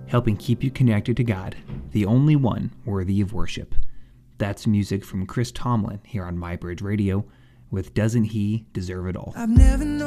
helping keep you connected to God, the only one worthy of worship. That's music from Chris Tomlin here on MyBridge Radio with Doesn't He Deserve It All? I've never known